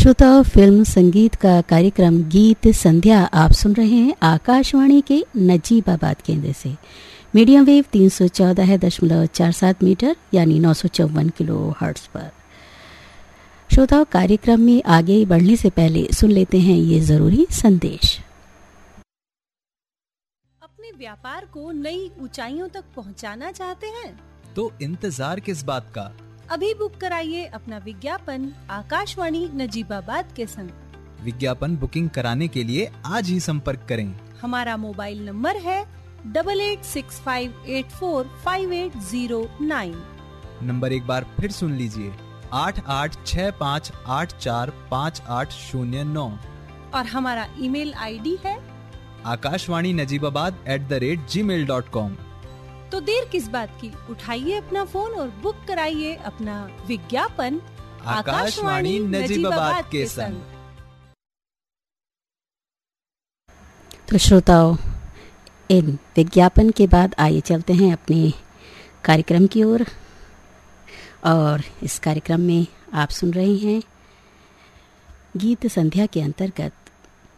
श्रोताओं, फिल्म संगीत का कार्यक्रम गीत संध्या आप सुन रहे हैं आकाशवाणी के नजीबाबाद केंद्र से। मीडियम वेव 314.47 मीटर यानी 954 किलो हर्ट्ज पर। श्रोताओं, कार्यक्रम में आगे बढ़ने से पहले सुन लेते हैं ये जरूरी संदेश। अपने व्यापार को नई ऊंचाइयों तक पहुंचाना चाहते हैं तो इंतजार किस बात का, अभी बुक कराइए अपना विज्ञापन आकाशवाणी नजीबाबाद के संग। विज्ञापन बुकिंग कराने के लिए आज ही संपर्क करें। हमारा मोबाइल नंबर है 8865845809। नंबर एक बार फिर सुन लीजिए, 8865845809। और हमारा ईमेल आईडी है akashwani.najibabad@gmail.com। तो देर किस बात की, उठाइए अपना फोन और बुक कराइए अपना विज्ञापन आकाशवाणी नजीबाबाद के संग। तो श्रोताओं, इन विज्ञापन के बाद आइए चलते हैं अपने कार्यक्रम की ओर। और इस कार्यक्रम में आप सुन रहे हैं गीत संध्या के अंतर्गत